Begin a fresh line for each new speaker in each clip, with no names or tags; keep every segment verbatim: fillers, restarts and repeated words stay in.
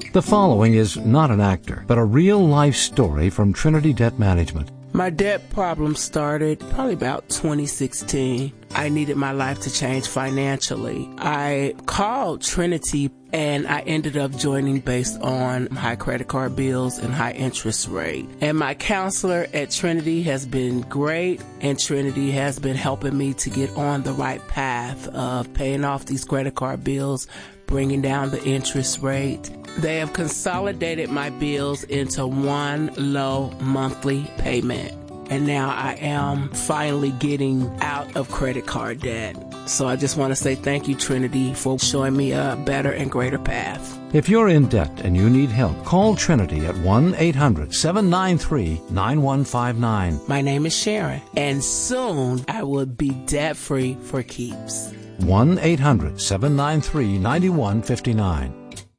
The following is not an actor, but a real-life story from Trinity Debt Management.
My debt problem started probably about twenty sixteen. I needed my life to change financially. I called Trinity and I ended up joining based on high credit card bills and high interest rate. And my counselor at Trinity has been great, and Trinity has been helping me to get on the right path of paying off these credit card bills, bringing down the interest rate. They have consolidated my bills into one low monthly payment. And now I am finally getting out of credit card debt. So I just want to say thank you, Trinity, for showing me a better and greater path.
If you're in debt and you need help, call Trinity at one eight hundred seven nine three nine one five nine.
My name is Sharon, and soon I will be debt-free for keeps.
one eight hundred seven nine three nine one five nine.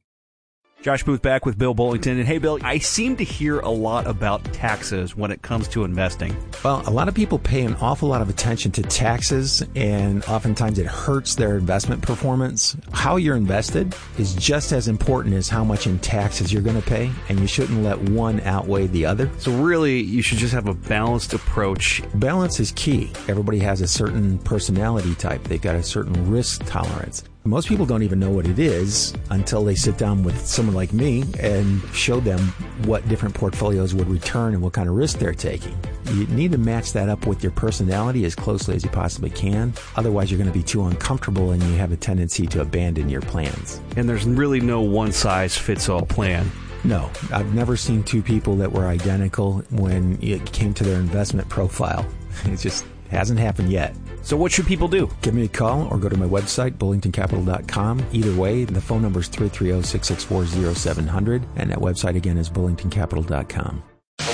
Josh Booth back with Bill Bullington. And hey, Bill, I seem to hear a lot about taxes when it comes to investing.
Well, a lot of people pay an awful lot of attention to taxes, and oftentimes it hurts their investment performance. How you're invested is just as important as how much in taxes you're going to pay, and you shouldn't let one outweigh the other.
So really, you should just have a balanced approach.
Balance is key. Everybody has a certain personality type. They've got a certain risk tolerance. Most people don't even know what it is until they sit down with someone like me and show them what different portfolios would return and what kind of risk they're taking. You need to match that up with your personality as closely as you possibly can. Otherwise, you're going to be too uncomfortable and you have a tendency to abandon your plans.
And there's really no one-size-fits-all plan.
No, I've never seen two people that were identical when it came to their investment profile. It just hasn't happened yet.
So what should people do?
Give me a call or go to my website, bullington capital dot com. Either way, the phone number is three three zero, six six four, zero seven zero zero, and that website again is bullington capital dot com.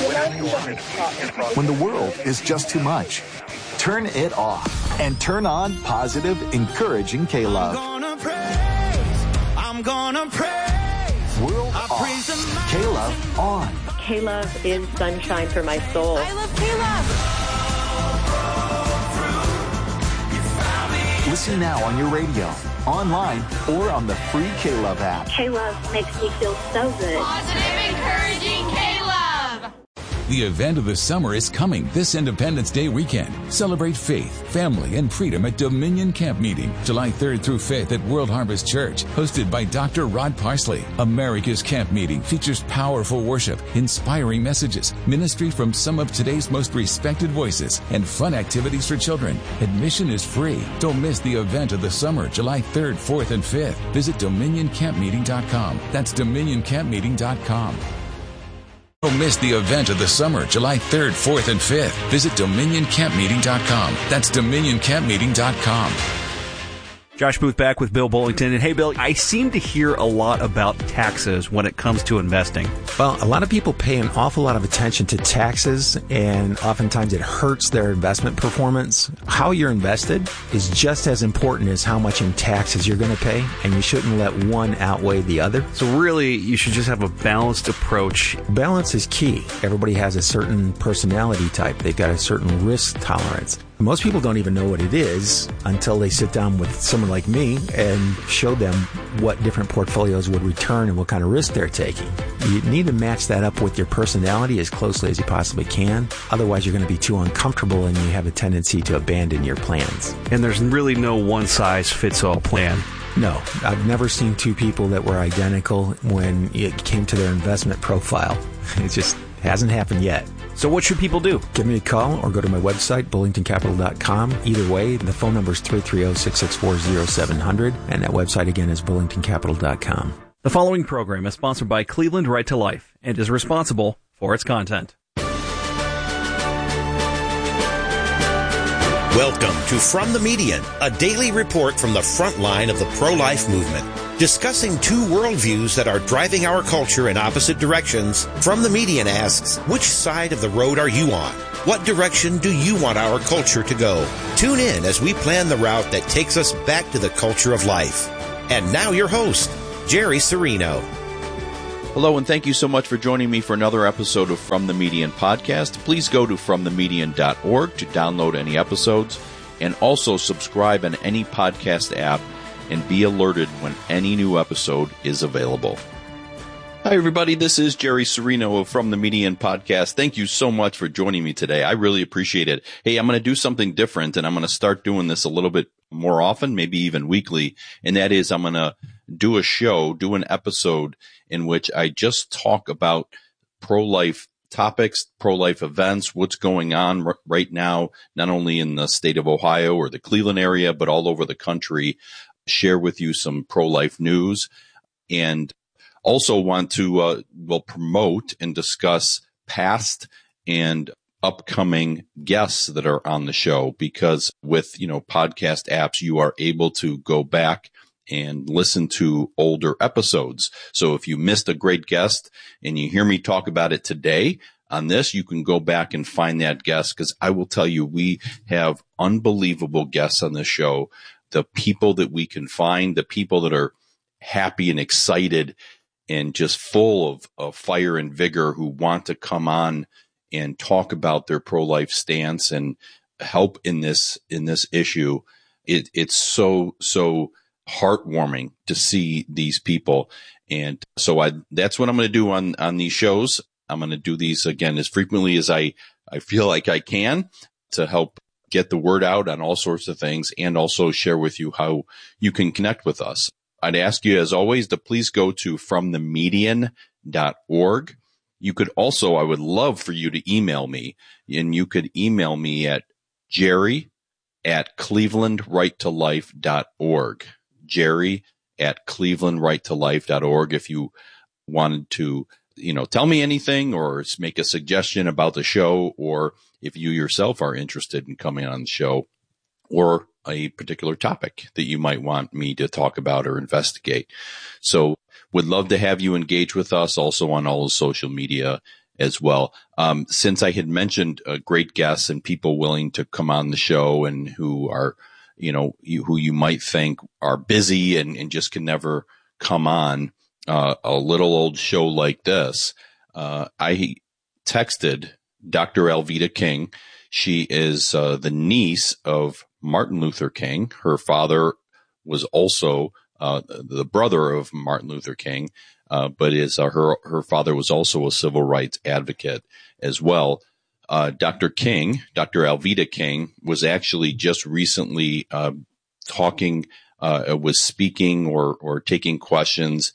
When the world is just too much, turn it off and turn on positive, encouraging K-Love.
I'm gonna praise, I'm gonna praise.
World I off, K-Love on.
K-Love is sunshine for my soul.
I love K-Love.
Listen now on your radio, online, or on the free K-Love app.
K-Love makes me feel so good.
Positive, encouraging K-Love.
The event of the summer is coming this Independence Day weekend. Celebrate faith, family, and freedom at Dominion Camp Meeting, July third through fifth at World Harvest Church, hosted by Doctor Rod Parsley. America's Camp Meeting features powerful worship, inspiring messages, ministry from some of today's most respected voices, and fun activities for children. Admission is free. Don't miss the event of the summer, July third, fourth, and fifth. Visit dominion camp meeting dot com. That's dominion camp meeting dot com. Don't miss the event of the summer, July third, fourth, and fifth. Visit dominion camp meeting dot com. That's dominion camp meeting dot com.
Josh Booth back with Bill Bullington. And hey, Bill, I seem to hear a lot about taxes when it comes to investing.
Well, a lot of people pay an awful lot of attention to taxes, and oftentimes it hurts their investment performance. How you're invested is just as important as how much in taxes you're going to pay, and you shouldn't let one outweigh the other.
So really, you should just have a balanced approach.
Balance is key. Everybody has a certain personality type. They've got a certain risk tolerance. Most people don't even know what it is until they sit down with someone like me and show them what different portfolios would return and what kind of risk they're taking. You need to match that up with your personality as closely as you possibly can. Otherwise, you're going to be too uncomfortable and you have a tendency to abandon your plans.
And there's really no one-size-fits-all plan.
No, I've never seen two people that were identical when it came to their investment profile. It just hasn't happened yet.
So what should people do?
Give me a call or go to my website, bullington capital dot com. Either way, the phone number is three three zero, six six four, zero seven zero zero, and that website again is bullington capital dot com.
The following program is sponsored by Cleveland Right to Life and is responsible for its content.
Welcome to From the Median, a daily report from the front line of the pro-life movement. Discussing two worldviews that are driving our culture in opposite directions, From the Median asks, which side of the road are you on? What direction do you want our culture to go? Tune in as we plan the route that takes us back to the culture of life. And now your host, Jerry Serino.
Hello, and thank you so much for joining me for another episode of From the Median podcast. Please go to from the median dot org to download any episodes, and also subscribe on any podcast app and be alerted when any new episode is available. Hi, everybody. This is Jerry Serino of From the Median Podcast. Thank you so much for joining me today. I really appreciate it. Hey, I'm going to do something different, and I'm going to start doing this a little bit more often, maybe even weekly. And that is I'm going to do a show, do an episode in which I just talk about pro-life topics, pro-life events, what's going on r- right now, not only in the state of Ohio or the Cleveland area, but all over the country. Share with you some pro-life news, and also want to uh, will promote and discuss past and upcoming guests that are on the show, because with, you know, podcast apps, you are able to go back and listen to older episodes. So if you missed a great guest and you hear me talk about it today on this, you can go back and find that guest, because I will tell you, we have unbelievable guests on this show. The people that we can find, the people that are happy and excited and just full of, of fire and vigor, who want to come on and talk about their pro-life stance and help in this, in this issue. It, it's so, so heartwarming to see these people. And so I, that's what I'm going to do on, on these shows. I'm going to do these again as frequently as I, I feel like I can, to help get the word out on all sorts of things, and also share with you how you can connect with us. I'd ask you, as always, to please go to from the median dot org. You could also, I would love for you to email me, and you could email me at jerry at cleveland right to life dot org. Jerry at cleveland right to life dot org. If you wanted to, you know, tell me anything or make a suggestion about the show, or if you yourself are interested in coming on the show, or a particular topic that you might want me to talk about or investigate. So would love to have you engage with us also on all the social media as well. Um, since I had mentioned uh, great guests and people willing to come on the show, and who are, you know, you, who you might think are busy and, and just can never come on uh, a little old show like this, uh, I texted Doctor Alveda King. She is uh, the niece of Martin Luther King. Her father was also uh, the brother of Martin Luther King, uh, but is uh, her her father was also a civil rights advocate as well. Uh, Doctor King, Doctor Alveda King, was actually just recently uh, talking, uh, was speaking or or taking questions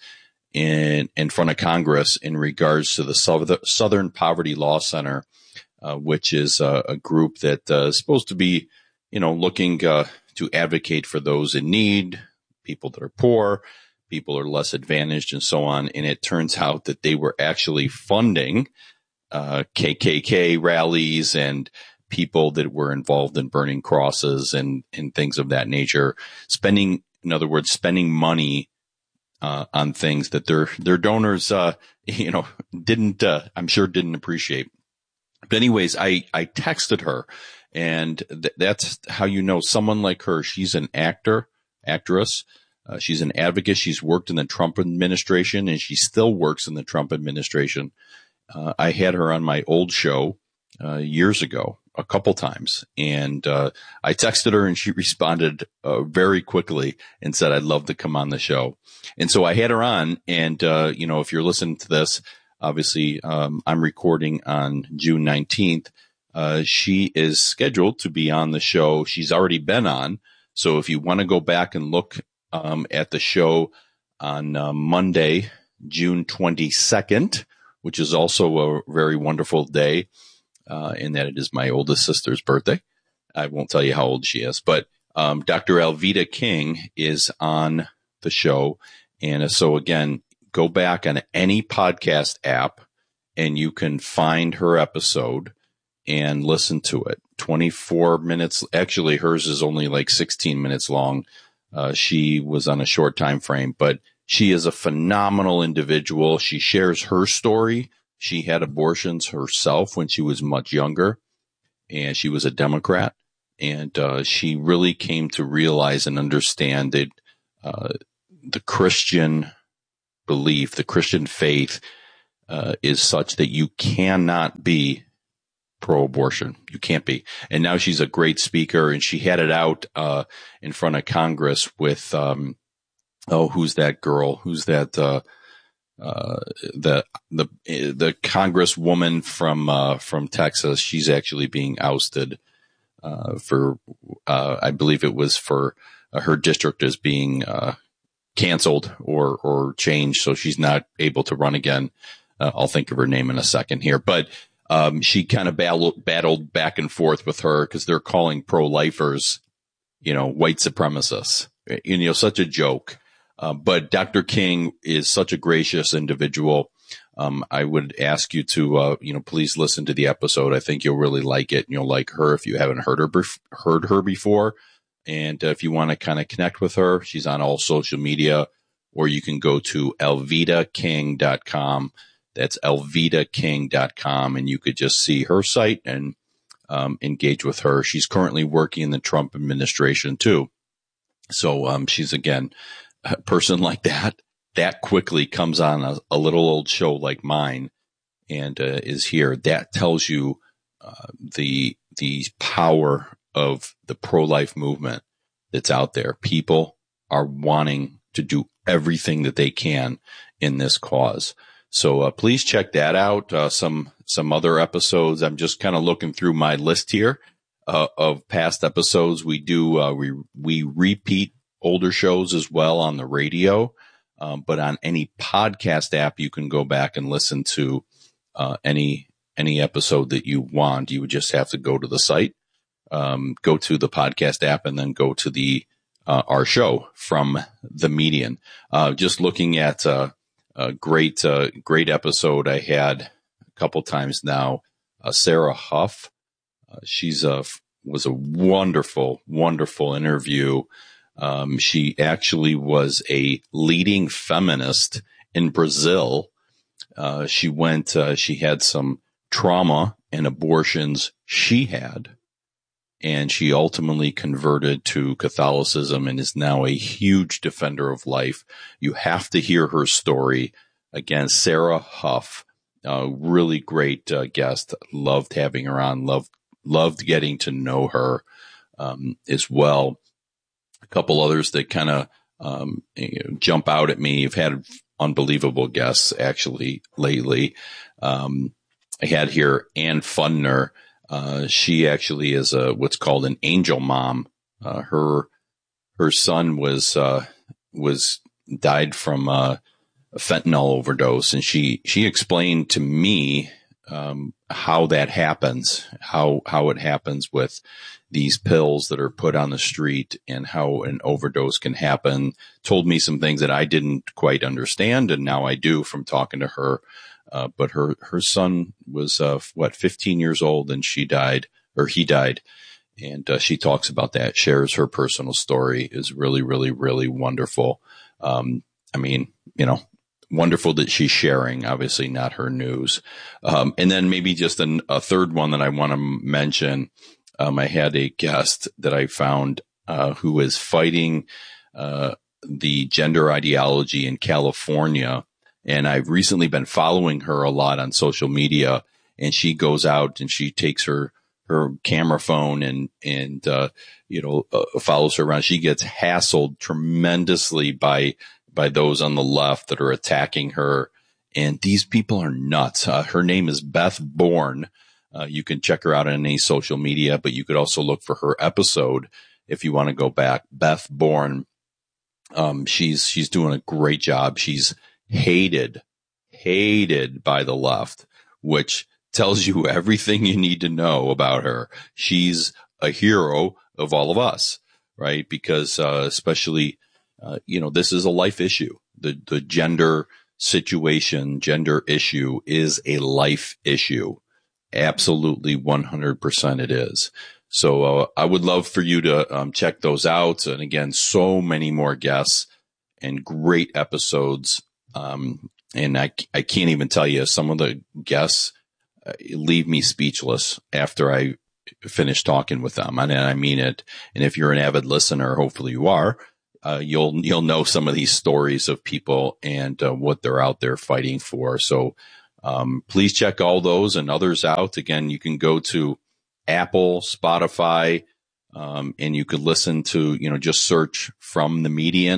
in in front of Congress in regards to the Southern Poverty Law Center, uh, which is uh, a group that uh, is supposed to be, you know, looking uh, to advocate for those in need, people that are poor, people are less advantaged, and so on. And it turns out that they were actually funding uh, K K K rallies and people that were involved in burning crosses and, and things of that nature, spending, in other words, spending money uh, on things that their their donors, uh, you know, didn't, uh, I'm sure, didn't appreciate. But anyways, I, I texted her. And th- that's how you know someone like her. She's an actor, actress. Uh, she's an advocate. She's worked in the Trump administration, and she still works in the Trump administration. Uh, I had her on my old show uh, years ago, a couple times, and uh, I texted her, and she responded uh, very quickly and said, "I'd love to come on the show." And so I had her on. And uh, you know, if you're listening to this, obviously um, I'm recording on June nineteenth. Uh, she is scheduled to be on the show. She's already been on. So if you want to go back and look um, at the show on uh, Monday, June twenty-second, which is also a very wonderful day, uh, in that it is my oldest sister's birthday. I won't tell you how old she is, but um, Doctor Alveda King is on the show. And so again, go back on any podcast app and you can find her episode and listen to it. twenty-four minutes. Actually, hers is only like sixteen minutes long. Uh, she was on a short time frame, but she is a phenomenal individual. She shares her story. She had abortions herself when she was much younger, and she was a Democrat. And uh, she really came to realize and understand that uh, the Christian belief, the Christian faith, uh, is such that you cannot be pro-abortion. You can't be. And now she's a great speaker, and she had it out uh, in front of Congress with, um, oh, who's that girl? Who's that? Uh, uh, the the the congresswoman from uh, from Texas. She's actually being ousted uh, for uh, I believe it was for uh, her district is being uh, canceled or or changed, so she's not able to run again. Uh, I'll think of her name in a second here, but um, she kind of battled battled back and forth with her because they're calling pro-lifers, you know, white supremacists. You know, such a joke. Uh, but Doctor King is such a gracious individual. Um, I would ask you to, uh, you know, please listen to the episode. I think you'll really like it, and you'll like her if you haven't heard her bef- heard her before. And uh, if you want to kind of connect with her, she's on all social media, or you can go to elvita king dot com. That's elvita king dot com, and you could just see her site and um, engage with her. She's currently working in the Trump administration too. So um, she's, again, a person like that, that quickly comes on a, a little old show like mine and uh, is here. That tells you uh, the the power of the pro-life movement that's out there. People are wanting to do everything that they can in this cause. So uh, please check that out. Uh, some some other episodes. I'm just kind of looking through my list here uh, of past episodes. We do uh, we we repeat older shows as well on the radio, um, but on any podcast app, you can go back and listen to uh, any any episode that you want. You would just have to go to the site, um, go to the podcast app, and then go to the uh, our show from the Median. Uh, just looking at uh, a great uh, great episode I had a couple times now. Uh, Sarah Huff, uh, she's a was a wonderful wonderful interview. Um, she actually was a leading feminist in Brazil. Uh, she went, uh, she had some trauma and abortions she had, and she ultimately converted to Catholicism and is now a huge defender of life. You have to hear her story. Again, Sarah Huff, a really great uh, guest. Loved having her on. Loved, loved getting to know her, um, as well. A couple others that kind of um, you know, jump out at me. I've had unbelievable guests actually lately. Um, I had here Ann Fundner. Uh, she actually is a what's called an angel mom. Uh, her her son was uh, was died from uh, a fentanyl overdose, and she she explained to me um, how that happens, how how it happens with these pills that are put on the street and how an overdose can happen. Told me some things that I didn't quite understand, and now I do from talking to her. Uh, but her, her son was, uh, what, fifteen years old, and she died, or he died. And uh, she talks about that, shares her personal story, is really, really, really wonderful. Um, I mean, you know, wonderful that she's sharing, obviously not her news. Um, and then maybe just an, a third one that I want to mention. Um, I had a guest that I found uh, who is fighting uh, the gender ideology in California. And I've recently been following her a lot on social media, and she goes out and she takes her, her camera phone and, and, uh, you know, uh, follows her around. She gets hassled tremendously by, by those on the left that are attacking her. And these people are nuts. Uh, her name is Beth Bourne. Uh, you can check her out on any social media, but you could also look for her episode if you want to go back. Beth Bourne. Um, she's, she's doing a great job. She's hated, hated by the left, which tells you everything you need to know about her. She's a hero of all of us, right? Because, uh, especially, uh, you know, this is a life issue. The, the gender situation, gender issue is a life issue. Absolutely one hundred percent it is. So, uh, I would love for you to, um, check those out. And again, so many more guests and great episodes. Um, and I, I can't even tell you, some of the guests uh, leave me speechless after I finish talking with them. And I mean it. And if you're an avid listener, hopefully you are, uh, you'll, you'll know some of these stories of people and uh, what they're out there fighting for. So, um, please check all those and others out. Again, you can go to Apple, Spotify, um, and you could listen to, you know, just search From the Median.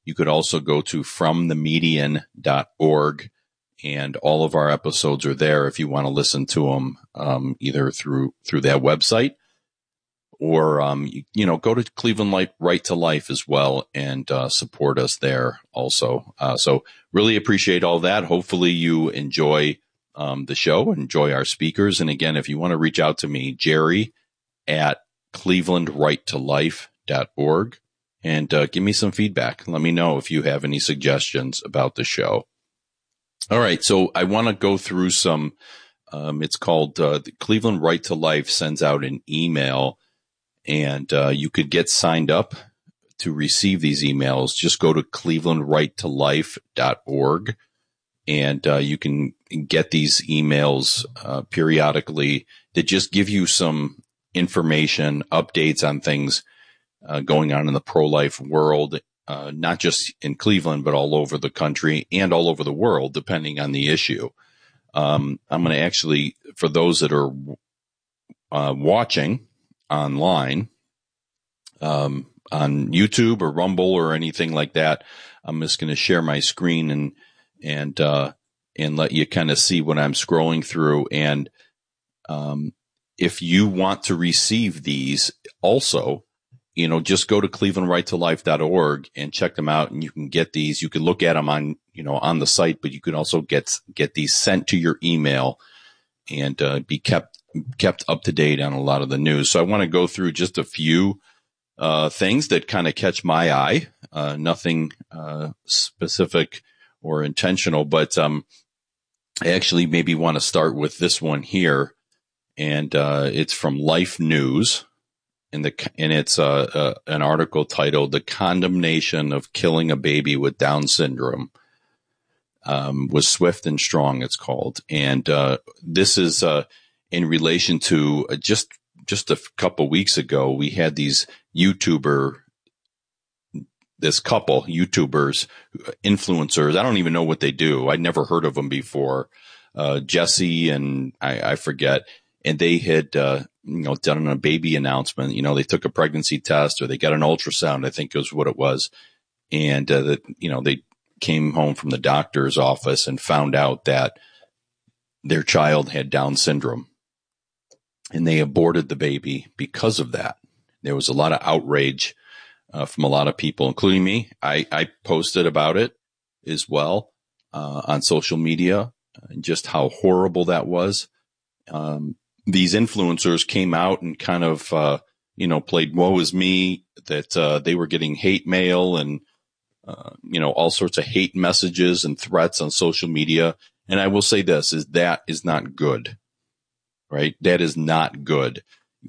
You could also go to from the median dot org, and all of our episodes are there if you want to listen to them, um, either through through that website or, um, you, you know, go to Cleveland Light Right to Life as well and uh, support us there also. Uh, so really appreciate all that. Hopefully you enjoy um, the show, enjoy our speakers. And again, if you want to reach out to me, Jerry at cleveland right to life dot org, and uh, give me some feedback. Let me know if you have any suggestions about the show. All right. So I want to go through some, um, it's called uh, the Cleveland Right to Life sends out an email, and uh, you could get signed up to receive these emails. Just go to cleveland right to life dot org, and uh, you can get these emails uh, periodically that just give you some information, updates on things uh, going on in the pro-life world, uh, not just in Cleveland, but all over the country and all over the world, depending on the issue. Um, I'm going to actually, for those that are uh, watching online, um, on YouTube or Rumble or anything like that, I'm just going to share my screen and, and, uh, and let you kind of see what I'm scrolling through. And, um, if you want to receive these also, you know, just go to cleveland right to life dot org and check them out, and you can get these. You can look at them on, you know, on the site, but you can also get, get these sent to your email and, uh, be kept, kept up to date on a lot of the news. So I want to go through just a few, uh, things that kind of catch my eye, uh, nothing, uh, specific or intentional, but, um, I actually maybe want to start with this one here. And, uh, it's from Life News, and the, and it's, uh, uh, an article titled "The Condemnation of Killing a Baby with Down Syndrome, um, was Swift and Strong," it's called. And, uh, this is, uh, in relation to uh, just, just a couple weeks ago, we had these YouTuber, this couple YouTubers, influencers. I don't even know what they do. I'd never heard of them before. Uh, Jesse and I, I forget. And they had, uh, you know, done a baby announcement. You know, they took a pregnancy test, or they got an ultrasound, I think is what it was. And, uh, that, you know, they came home from the doctor's office and found out that their child had Down syndrome, and they aborted the baby because of that. There was a lot of outrage, uh, from a lot of people, including me. I, I posted about it as well, uh, on social media, and just how horrible that was. Um, these influencers came out and kind of, uh, you know, played woe is me, that, uh, they were getting hate mail and, uh, you know, all sorts of hate messages and threats on social media. And I will say this, is that is not good, right? That is not good.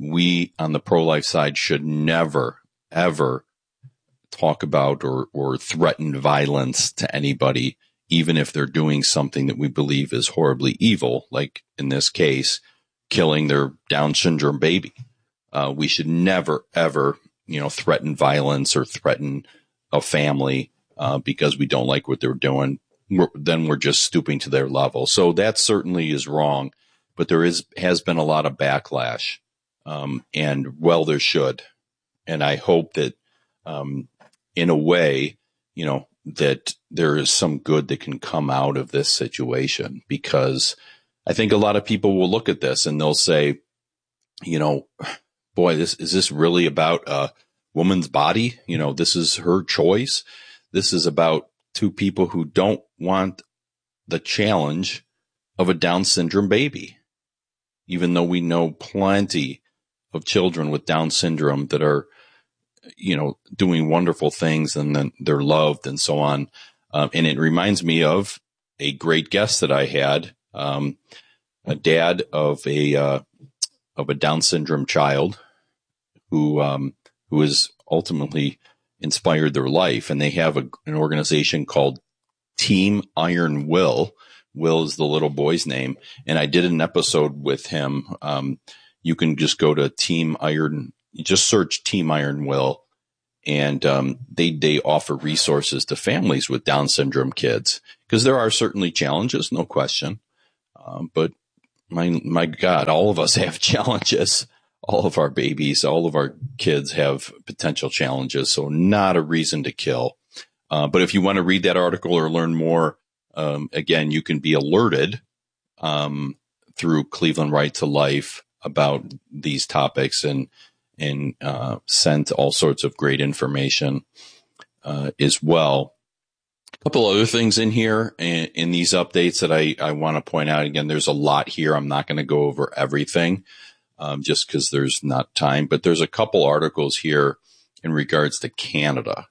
We on the pro-life side should never, ever talk about or, or threaten violence to anybody, even if they're doing something that we believe is horribly evil, like in this case, killing their Down syndrome baby. Uh, we should never, ever, you know, threaten violence or threaten a family, uh, because we don't like what they're doing. We're, then we're just stooping to their level. So that certainly is wrong, but there is, has been a lot of backlash. Um, and well, there should. And I hope that, um, in a way, you know, that there is some good that can come out of this situation, because I think a lot of people will look at this and they'll say, you know, boy, this is this really about a woman's body? You know, this is her choice. This is about two people who don't want the challenge of a Down syndrome baby, even though we know plenty of children with Down syndrome that are, you know, doing wonderful things, and then they're loved and so on. Um, and it reminds me of a great guest that I had, um, a dad of a, uh, of a Down syndrome child who, um, who has ultimately inspired their life. And they have a, an organization called Team Iron Will. Will is the little boy's name. And I did an episode with him. Um, you can just go to Team Iron, you just search Team Iron Will, and, um, they, they offer resources to families with Down syndrome kids, because there are certainly challenges, no question. Um, but my, my God, all of us have challenges. All of our babies, all of our kids have potential challenges. So not a reason to kill. Uh, but if you want to read that article or learn more, um, again, you can be alerted um, through Cleveland Right to Life about these topics and and uh, sent all sorts of great information uh, as well. A couple other things in here in, in these updates that I, I want to point out. Again, there's a lot here. I'm not going to go over everything um, just because there's not time, but there's a couple articles here in regards to Canada.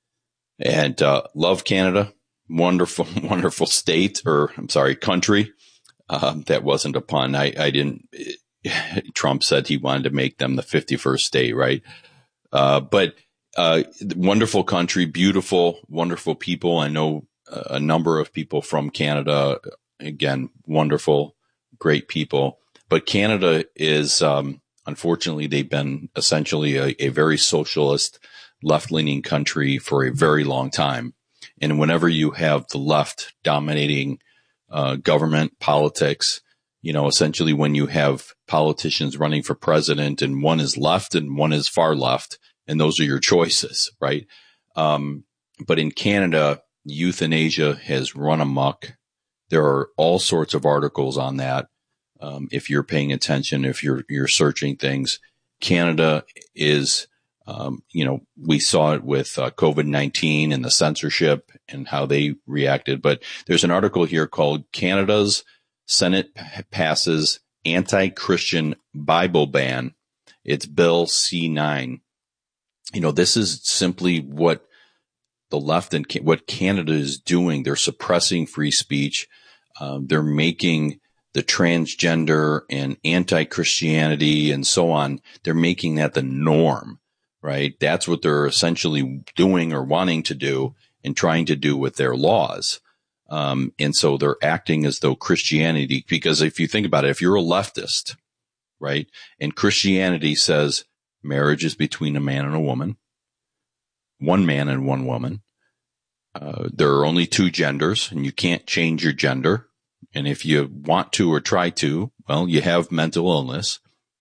And uh, love Canada, wonderful, wonderful state, or I'm sorry, country. Um, that wasn't a pun. I, I didn't. Trump said he wanted to make them the fifty-first state, right? Uh, but uh, wonderful country, beautiful, wonderful people. I know a number of people from Canada. Again, wonderful, great people. But Canada is, um, unfortunately, they've been essentially a, a very socialist, left-leaning country for a very long time. And whenever you have the left dominating uh, government, politics, you know, essentially when you have politicians running for president and one is left and one is far left, and those are your choices, right? Um, but in Canada, euthanasia has run amok. There are all sorts of articles on that. Um, if you're paying attention, if you're, you're searching things, Canada is, um, you know, we saw it with uh, COVID nineteen and the censorship and how they reacted. But there's an article here called Canada's Senate passes anti-Christian Bible ban. It's Bill C nine. You know, this is simply what the left and ca- what Canada is doing. They're suppressing free speech. Um, they're making the transgender and anti-Christianity and so on. They're making that the norm, right? That's what they're essentially doing or wanting to do and trying to do with their laws. Um, and so they're acting as though Christianity, because if you think about it, if you're a leftist, right, and Christianity says marriage is between a man and a woman, one man and one woman, uh, there are only two genders and you can't change your gender. And if you want to or try to, well, you have mental illness.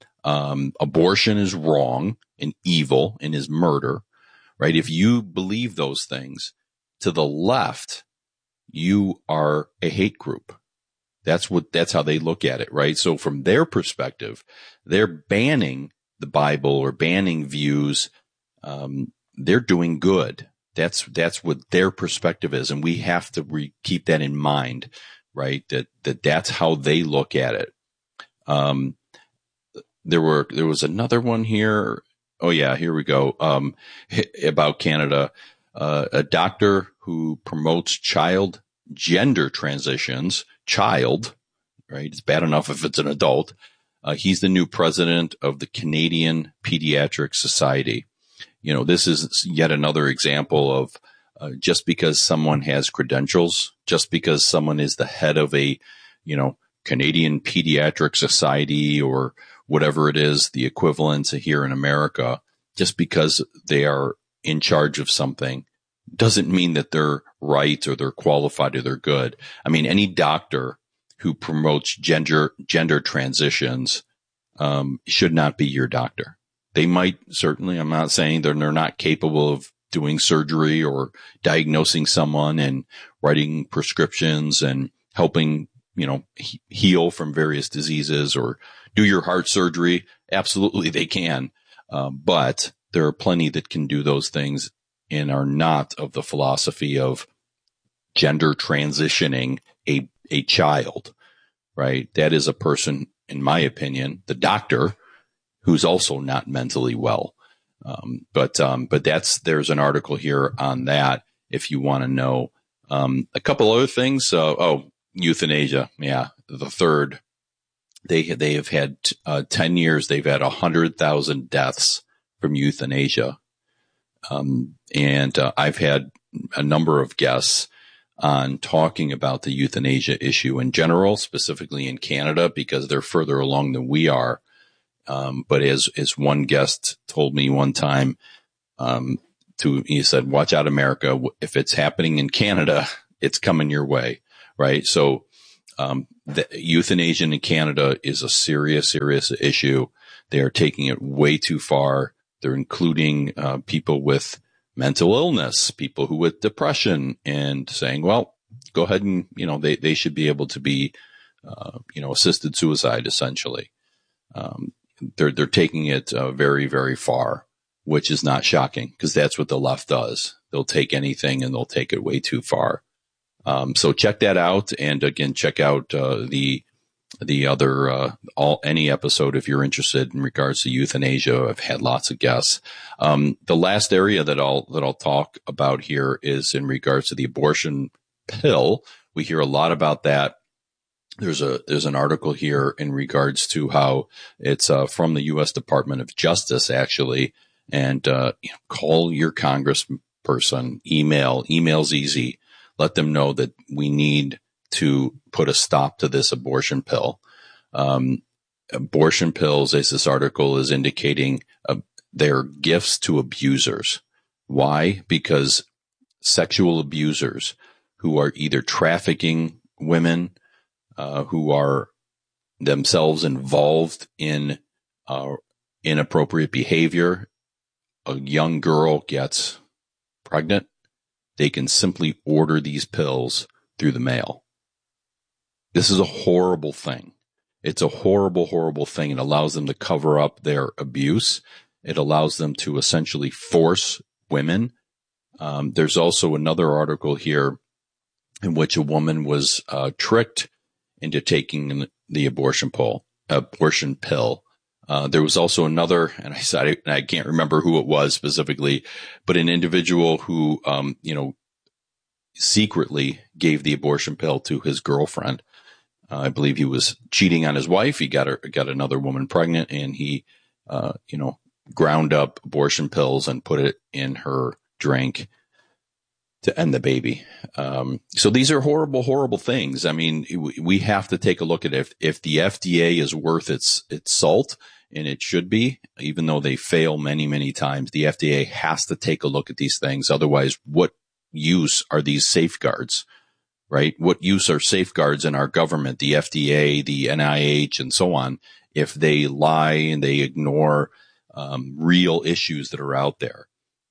Um, abortion is wrong and evil and is murder, right? If you believe those things, to the left, you are a hate group. That's what, that's how they look at it, right? So from their perspective, they're banning the Bible or banning views. Um, they're doing good. That's, that's what their perspective is. And we have to re- keep that in mind, right? That, that that's how they look at it. Um, there were, there was another one here. Oh yeah, here we go. Um, about Canada, uh, a doctor who promotes child gender transitions, child, right? It's bad enough if it's an adult. Uh, he's the new president of the Canadian Pediatric Society. You know, this is yet another example of uh, just because someone has credentials, just because someone is the head of a, you know, Canadian Pediatric Society or whatever it is, the equivalent here in America, just because they are in charge of something doesn't mean that they're right or they're qualified or they're good. I mean, any doctor who promotes gender, gender transitions, um, should not be your doctor. They might certainly, I'm not saying they're, they're not capable of doing surgery or diagnosing someone and writing prescriptions and helping, you know, he- heal from various diseases or do your heart surgery. Absolutely they can. Um, but there are plenty that can do those things and are not of the philosophy of gender transitioning a, a child, right? That is a person, in my opinion, the doctor, who's also not mentally well. Um, but, um, but that's, there's an article here on that if you want to know. Um, a couple other things. Uh, oh, euthanasia. Yeah. The third, they, they have had, uh, ten years. They've had a hundred thousand deaths from euthanasia. Um, and, uh, I've had a number of guests on talking about the euthanasia issue in general, specifically in Canada, because they're further along than we are. Um, but as, as one guest told me one time, um, to, he said, watch out, America. If it's happening in Canada, it's coming your way. Right. So, um, the euthanasia in Canada is a serious, serious issue. They are taking it way too far. They're including, uh, people with, mental illness, people who with depression, and saying, well, go ahead and, you know, they, they should be able to be, uh, you know, assisted suicide, essentially. Um, they're, they're taking it uh, very, very far, which is not shocking because that's what the left does. They'll take anything and they'll take it way too far. Um, so check that out. And again, check out, uh, the, the other, uh, all, any episode if you're interested in regards to euthanasia. I've had lots of guests. Um, the last area that I'll, that I'll talk about here is in regards to the abortion pill. We hear a lot about that. There's a, there's an article here in regards to how it's, uh, from the U S Department of Justice, actually. And, uh, you know, call your congressperson, email, email's easy. Let them know that we need to put a stop to this abortion pill. Um, abortion pills, as this article is indicating, uh, they're gifts to abusers. Why? Because sexual abusers who are either trafficking women, uh, who are themselves involved in, uh, inappropriate behavior. A young girl gets pregnant. They can simply order these pills through the mail. This is a horrible thing. It's a horrible, horrible thing. It allows them to cover up their abuse. It allows them to essentially force women. Um, there's also another article here in which a woman was uh, tricked into taking the abortion pill. Abortion pill. Uh, there was also another, and I said, I can't remember who it was specifically, but an individual who, um, you know, secretly gave the abortion pill to his girlfriend. Uh, I believe he was cheating on his wife. He got her, got another woman pregnant, and he, uh, you know, ground up abortion pills and put it in her drink to end the baby. Um, so these are horrible, horrible things. I mean, we have to take a look at if, if the F D A is worth its, its salt, and it should be, even though they fail many, many times, the F D A has to take a look at these things. Otherwise, what use are these safeguards, right? What use are safeguards in our government, the F D A, the N I H, and so on, if they lie and they ignore um, real issues that are out there?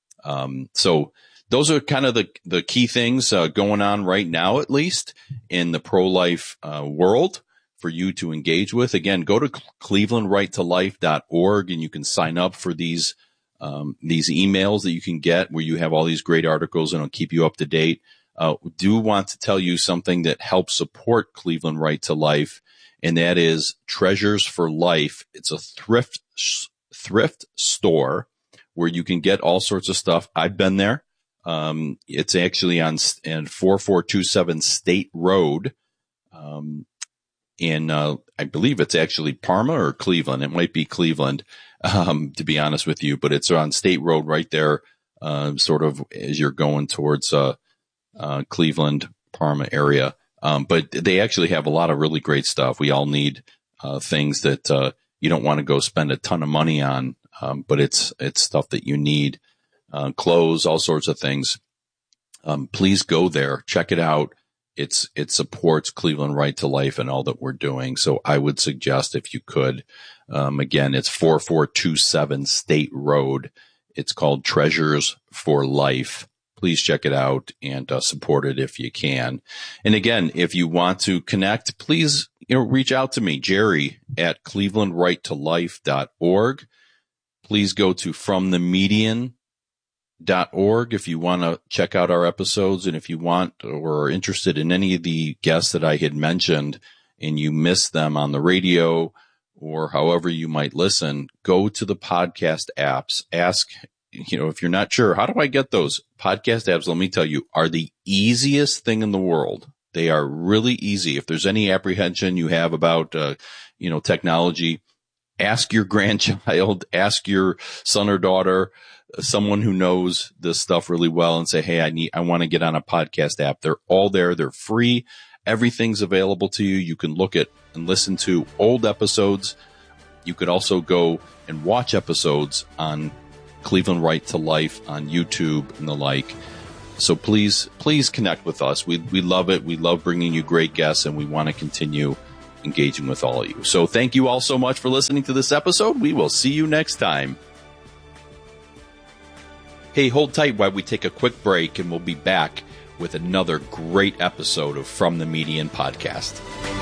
Um, so those are kind of the, the key things uh, going on right now, at least in the pro-life uh, world for you to engage with. Again, go to cleveland right to life dot org and you can sign up for these um, these emails that you can get where you have all these great articles and it'll keep you up to date. Uh, do want to tell you something that helps support Cleveland Right to Life, and that is Treasures for Life. It's a thrift thrift store where you can get all sorts of stuff. I've been there. Um, it's actually on, in four four two seven State Road. Um, in, uh, I believe it's actually Parma or Cleveland. It might be Cleveland, um, to be honest with you, but it's on State Road right there, uh, sort of as you're going towards, uh, uh, Cleveland, Parma area. Um, but they actually have a lot of really great stuff. We all need, uh, things that, uh, you don't want to go spend a ton of money on. Um, but it's, it's stuff that you need. Uh, clothes, all sorts of things. Um, please go there, check it out. It's, it supports Cleveland Right to Life and all that we're doing. So I would suggest if you could, um, again, it's four four two seven State Road. It's called Treasures for Life. Please check it out and uh, support it if you can. And again, if you want to connect, please, you know, reach out to me, Jerry at cleveland right to life dot org. Please go to from the median dot org if you want to check out our episodes, and if you want or are interested in any of the guests that I had mentioned and you missed them on the radio or however you might listen, go to the podcast apps. Ask, you know, if you're not sure, how do I get those podcast apps? Let me tell you, are the easiest thing in the world. They are really easy. If there's any apprehension you have about, uh, you know, technology, ask your grandchild, ask your son or daughter, someone who knows this stuff really well, and say, hey, I need, I want to get on a podcast app. They're all there. They're free. Everything's available to you. You can look at and listen to old episodes. You could also go and watch episodes on Cleveland Right to Life on YouTube and the like. So please, please connect with us. We, we love it. We love bringing you great guests, and we want to continue engaging with all of you. So thank you all so much for listening to this episode. We will see you next time. Hey, hold tight while we take a quick break, and we'll be back with another great episode of From the Median podcast.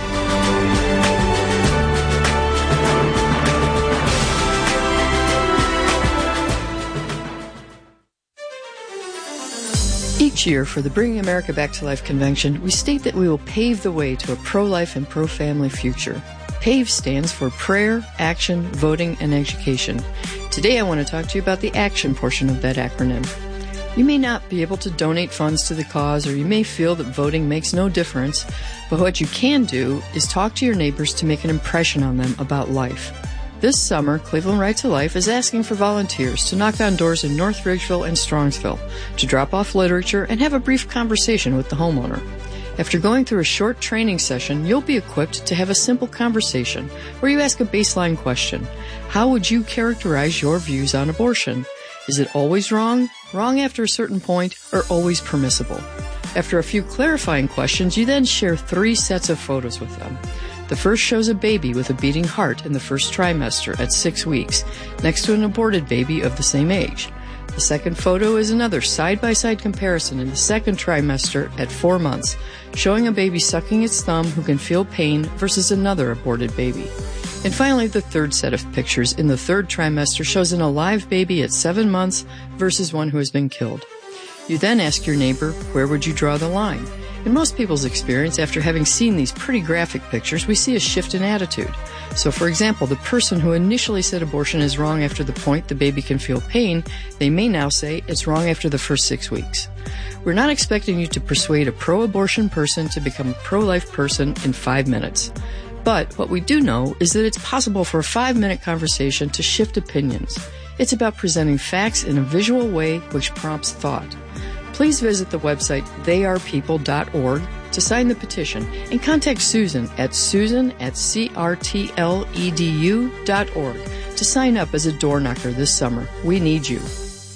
Each year for the Bringing America Back to Life convention, we state that we will pave the way to a pro-life and pro-family future. PAVE stands for Prayer, Action, Voting, and Education. Today I want to talk to you about the action portion of that acronym. You may not be able to donate funds to the cause, or you may feel that voting makes no difference, but what you can do is talk to your neighbors to make an impression on them about life. This summer, Cleveland Right to Life is asking for volunteers to knock on doors in North Ridgeville and Strongsville, to drop off literature and have a brief conversation with the homeowner. After going through a short training session, you'll be equipped to have a simple conversation where you ask a baseline question. How would you characterize your views on abortion? Is it always wrong, wrong after a certain point, or always permissible? After a few clarifying questions, you then share three sets of photos with them. The first shows a baby with a beating heart in the first trimester at six weeks, next to an aborted baby of the same age. The second photo is another side-by-side comparison in the second trimester at four months, showing a baby sucking its thumb who can feel pain versus another aborted baby. And finally, the third set of pictures in the third trimester shows an alive baby at seven months versus one who has been killed. You then ask your neighbor, where would you draw the line? In most people's experience, after having seen these pretty graphic pictures, we see a shift in attitude. So, for example, the person who initially said abortion is wrong after the point the baby can feel pain, they may now say it's wrong after the first six weeks. We're not expecting you to persuade a pro-abortion person to become a pro-life person in five minutes. But what we do know is that it's possible for a five-minute conversation to shift opinions. It's about presenting facts in a visual way which prompts thought. Please visit the website they are people dot org to sign the petition and contact Susan at susan at c r t l e d u dot org to sign up as a door knocker this summer. We need you.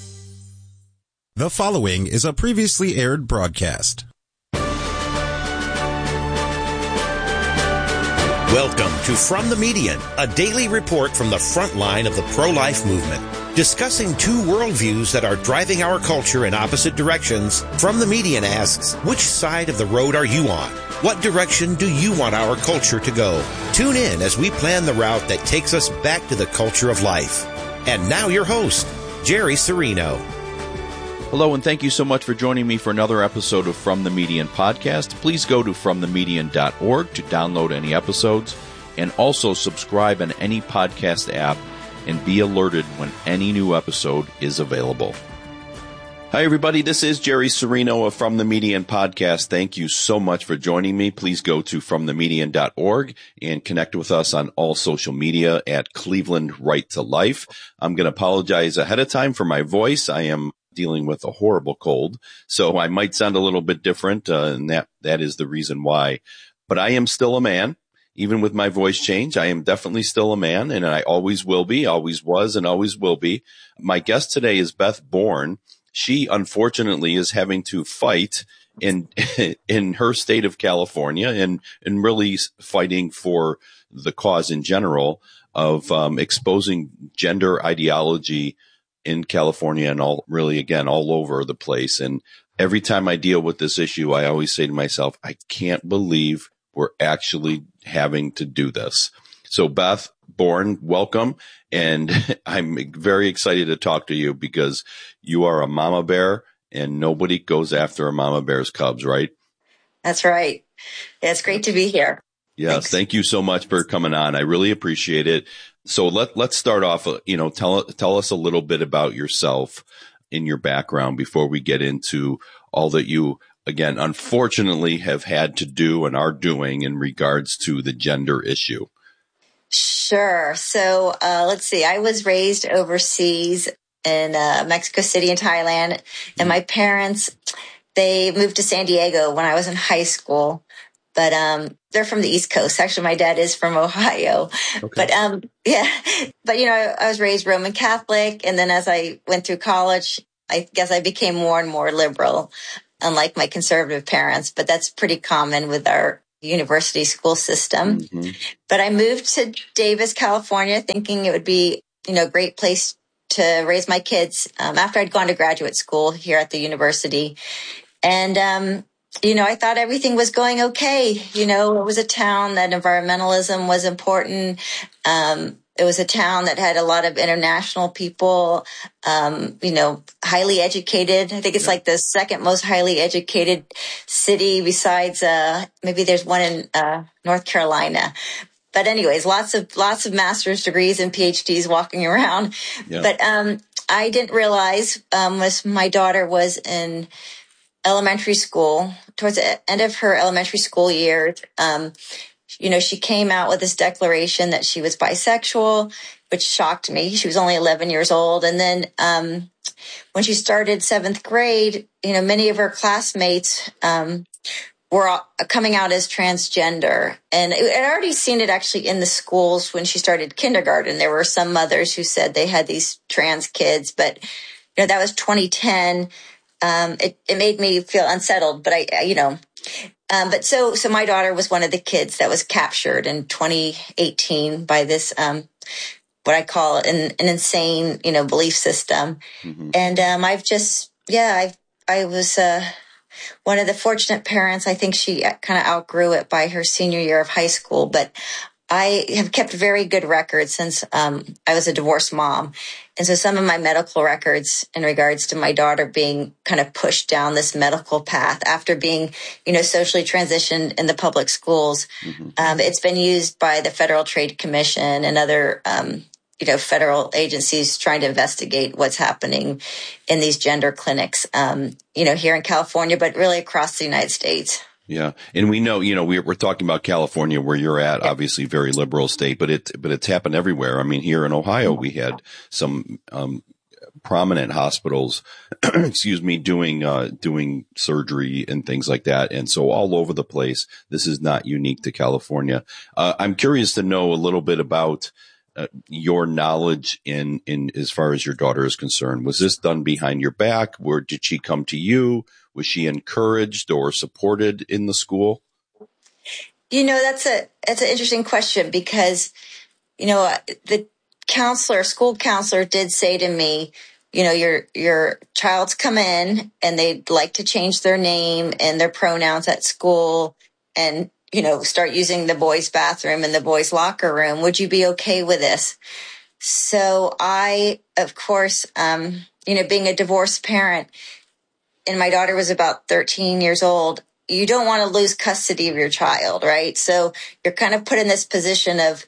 The following is a previously aired broadcast.
Welcome to From the Median, a daily report from the front line of the pro-life movement. Discussing two worldviews that are driving our culture in opposite directions, From the Median asks, which side of the road are you on? What direction do you want our culture to go? Tune in as we plan the route that takes us back to the culture of life. And now your host, Jerry Serino.
Hello, and thank you so much for joining me for another episode of From the Median podcast. Please go to from the median dot org to download any episodes, and also subscribe on any podcast app and be alerted when any new episode is available. Hi, everybody. This is Jerry Serino of From the Median podcast. Thank you so much for joining me. Please go to from the median dot org and connect with us on all social media at Cleveland Right to Life. I'm going to apologize ahead of time for my voice. I am dealing with a horrible cold, so I might sound a little bit different, uh, and that that is the reason why. But I am still a man. Even with my voice change, I am definitely still a man, and I always will be, always was, and always will be. My guest today is Beth Bourne. She, unfortunately, is having to fight in in her state of California and, and really fighting for the cause in general of um, exposing gender ideology in California and all really, again, all over the place. And every time I deal with this issue, I always say to myself, I can't believe we're actually having to do this. So Beth Bourne, welcome. And I'm very excited to talk to you because you are a mama bear and nobody goes after a mama bear's cubs, right?
That's right. It's great to be here.
Yes. Thanks. Thank you so much for coming on. I really appreciate it. So let, let's start off, you know, tell, tell us a little bit about yourself in your background before we get into all that you, again, unfortunately have had to do and are doing in regards to the gender issue.
Sure. So uh, let's see. I was raised overseas in uh, Mexico City and Thailand, and my parents, they moved to San Diego when I was in high school. But um, they're from the East Coast. Actually, my dad is from Ohio. Okay. But um, yeah, but you know, I, I was raised Roman Catholic, and then as I went through college, I guess I became more and more liberal, unlike my conservative parents. But that's pretty common with our university school system. Mm-hmm. But I moved to Davis, California, thinking it would be, you know, a great place to raise my kids um, after I'd gone to graduate school here at the university. And, um, you know, I thought everything was going okay. You know, it was a town that environmentalism was important. Um, it was a town that had a lot of international people, um, you know, highly educated. I think it's like the second most highly educated city besides, uh, maybe there's one in uh, North Carolina. But anyways, lots of lots of master's degrees and P H Ds walking around. Yeah. But um, I didn't realize um, was my daughter was in elementary school, towards the end of her elementary school year, um, you know, she came out with this declaration that she was bisexual, which shocked me. She was only eleven years old. And then um, when she started seventh grade, you know, many of her classmates um, were coming out as transgender. And I'd already seen it actually in the schools when she started kindergarten. There were some mothers who said they had these trans kids, but, you know, that was twenty ten. Um, it, it made me feel unsettled, but I, you know, um, but so, so my daughter was one of the kids that was captured in twenty eighteen by this, um, what I call an, an insane, you know, belief system. Mm-hmm. And, um, I've just, yeah, I, I was, uh, one of the fortunate parents. I think she kind of outgrew it by her senior year of high school, but I have kept very good records since um, I was a divorced mom. And so some of my medical records in regards to my daughter being kind of pushed down this medical path after being, you know, socially transitioned in the public schools, mm-hmm. um, it's been used by the Federal Trade Commission and other, um, you know, federal agencies trying to investigate what's happening in these gender clinics, um, you know, here in California, but really across the United States.
Yeah. And we know, you know, we're, we're talking about California where you're at, yeah. Obviously very liberal state, but it, but it's happened everywhere. I mean, here in Ohio, we had some, um, prominent hospitals, excuse me, doing, uh, doing surgery and things like that. And so all over the place, this is not unique to California. Uh, I'm curious to know a little bit about, uh, your knowledge in, in, as far as your daughter is concerned. Was this done behind your back? Where did she come to you? Was she encouraged or supported in the school?
You know, that's a that's an interesting question because, you know, the counselor, school counselor did say to me, you know, your your child's come in and they'd like to change their name and their pronouns at school and, you know, start using the boys' bathroom and the boys' locker room. Would you be okay with this? So I, of course, um, you know, being a divorced parent, and my daughter was about thirteen years old, you don't want to lose custody of your child, right? So you're kind of put in this position of,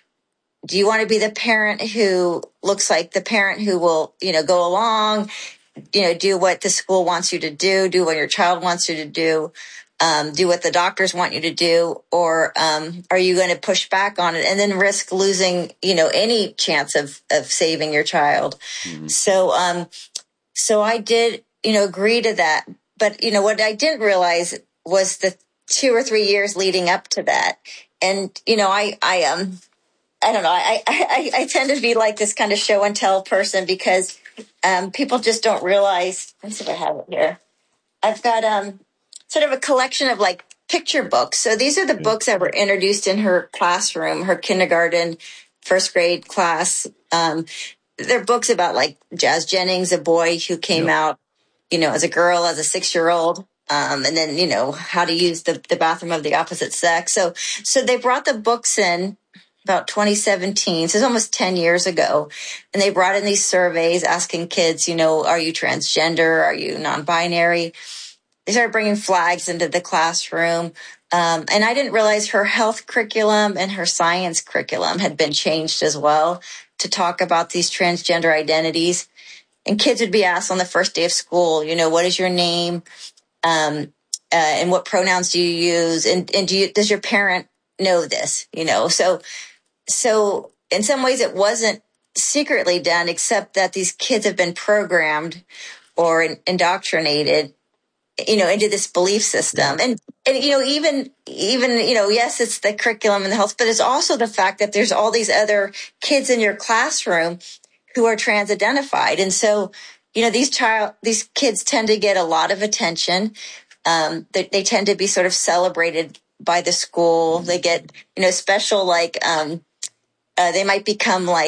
do you want to be the parent who looks like the parent who will, you know, go along, you know, do what the school wants you to do, do what your child wants you to do, um, do what the doctors want you to do, or um, are you going to push back on it and then risk losing, you know, any chance of, of saving your child? Mm-hmm. So, um, so I did, you know, agree to that. But, you know, what I didn't realize was the two or three years leading up to that. And, you know, I, I, um, I don't know, I, I, I tend to be like this kind of show and tell person because, um, people just don't realize. Let's see if I have it here. I've got, um, sort of a collection of like picture books. So these are the books that were introduced in her classroom, her kindergarten, first grade class. Um, they're books about like Jazz Jennings, a boy who came yep. out, you know, as a girl, as a six-year-old, um, and then, you know, how to use the, the bathroom of the opposite sex. So, so they brought the books in about twenty seventeen. So it's almost ten years ago. And they brought in these surveys asking kids, you know, are you transgender? Are you non-binary? They started bringing flags into the classroom. Um, and I didn't realize her health curriculum and her science curriculum had been changed as well to talk about these transgender identities. And kids would be asked on the first day of school, you know, what is your name? Um, uh, and what pronouns do you use? And, and do you, does your parent know this? You know, so, so in some ways it wasn't secretly done, except that these kids have been programmed or in, indoctrinated, you know, into this belief system. And, and, you know, even, even, you know, yes, it's the curriculum and the health, but it's also the fact that there's all these other kids in your classroom who are trans identified. And so, you know, these child, these kids tend to get a lot of attention. Um, they, they tend to be sort of celebrated by the school. They get, you know, special, like, um, uh, they might become like,